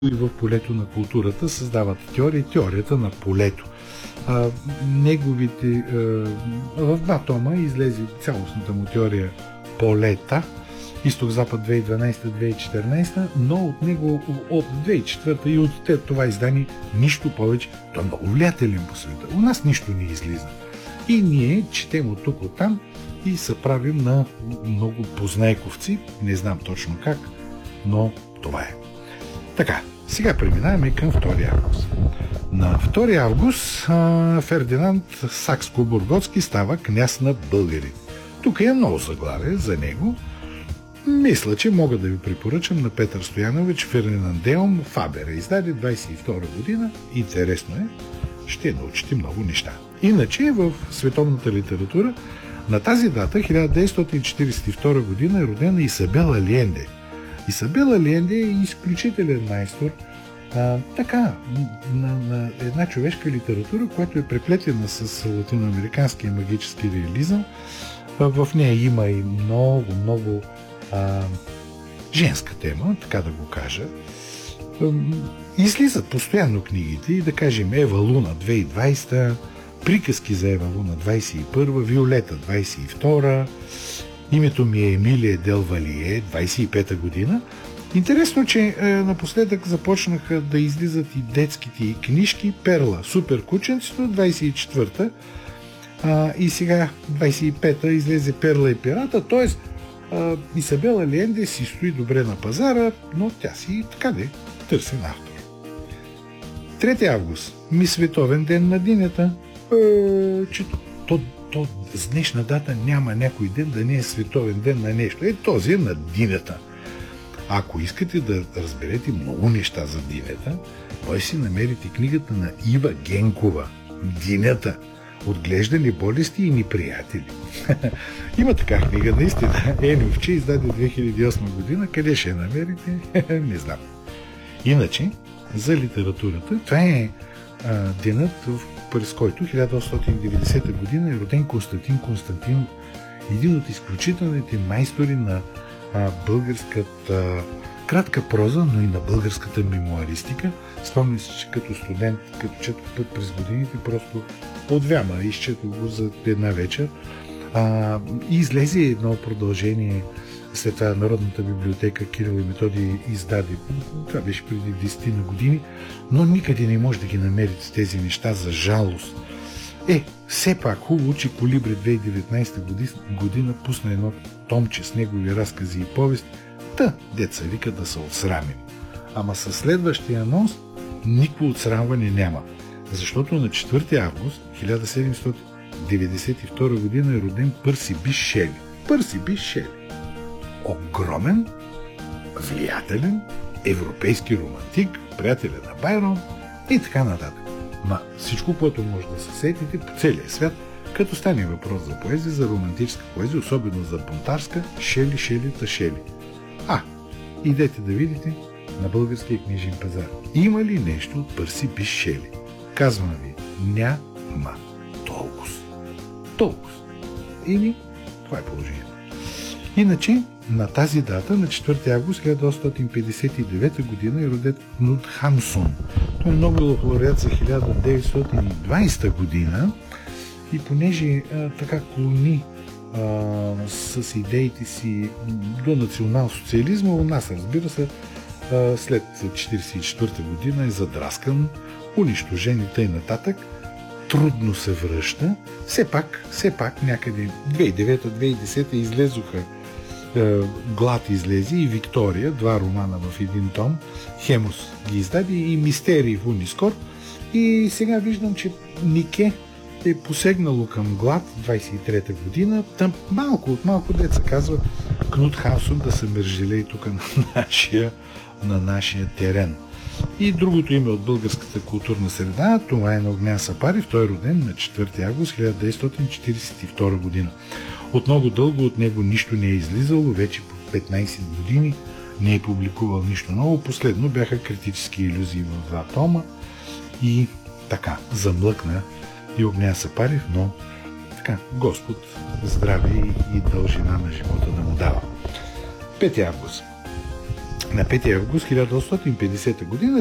и в полето на културата създават теорията на полето. Неговите в два тома излезе цялостната му теория полета, Изток-Запад 2012-2014, но от него от 2004 и от това издание нищо повече. Той е много влиятелен по света. У нас нищо не излиза. И ние четем от тук, от там и се правим на много познайковци. Не знам точно как, но това е. Така, сега преминаваме към 2 август. На 2 август Фердинанд Сакско-Бурготски става княз на българите. Тук е много заглавие за него. Мисля, че мога да ви препоръчам на Петър Стоянович Фердинандеум Фабера. Издаде 22 година. Интересно е. Ще научите много неща. Иначе в световната литература на тази дата, 1942 година, е родена Исабел Алиенде. Исабел Алиенде е изключителен майстор на една човешка литература, която е преплетена с латиноамериканския магически реализъм. В нея има и много женска тема, така да го кажа. Излизат постоянно книгите, и да кажем Ева Луна 2020, Приказки за Ева Луна 21, Виолета 22, Името ми е Емилия Дел Валие 25 година. Интересно, че напоследък започнаха да излизат и детските книжки. Перла, Супер кученцето 24-та, и сега 25-та излезе Перла и пирата, т.е. Исабел Алиенде си стои добре на пазара, но тя си така де търси на автор. 3 август, Световен ден на динята. Че с днешна дата няма някой ден да не е световен ден на нещо. Този е на динята. Ако искате да разберете много неща за динята, може си намерите книгата на Ива Генкова «Динята. Отглеждали болести и неприятели». Има така книга, наистина. Енювче издаде 2008 година. Къде ще я намерите? Не знам. Иначе, за литературата, това е денът, през който 1890 година е роден Константин Константинов, един от изключителните майстори на българската кратка проза, но и на българската мемуаристика. Спомням си, че като студент, като четох път през годините, просто подвяма, изчетох го за една вечер. И излезе едно продължение. След това Народната библиотека Кирил и Методий издаде. Това беше преди 10 на години, но никъде не може да ги намерите тези неща, за жалост. Все пак хубаво, че Колибри 2019 година пусна едно томче с негови разкази и повести. Деца вика да се отсрамим. Ама със следващия анонс никакво отсрамване няма. Защото на 4 август 1792 година е роден Пърси Биш Шели. Пърси Биш Шели. Огромен, влиятелен, европейски романтик, приятеля на Байрон и така нататък. Всичко, което може да се сетите по целия свят, като стане въпрос за поезия, за романтическа поезия, особено за бунтарска, Шели. Идете да видите на българския книжен пазар. Има ли нещо от Пърси Биш Шели? Казвам ви, няма. Толкова. Това е положението. Иначе, на тази дата, на 4 август 1859 година е роден Кнут Хамсун. Той е Нобелов лауреат за 1920 година и понеже така клони с идеите си до национал-социализма, у нас, разбира се, след 1944 година е задраскан, унищожен и тъй нататък. Трудно се връща. Все пак някъде 2009-2010 излезоха Глад излезе и Виктория, 2 романа в един том. Хемус ги издаде и Мистерии в Унискор. И сега виждам, че Нике е посегнало към Глад 23-та година. Там малко деца казва Кнут Хамсун да се мържелей тук на нашия терен. И другото име от българската културна среда, това е на Огнян Сапарев. Той е роден на 4 август 1942 година. От много дълго от него нищо не е излизало, вече по 15 години не е публикувал нищо ново. Последно бяха Критически илюзии в 2 тома и така, замлъкна и Огнян Сапарев, но така, Господ здраве и дължина на живота да му дава. 5 август. На 5 август 1850 година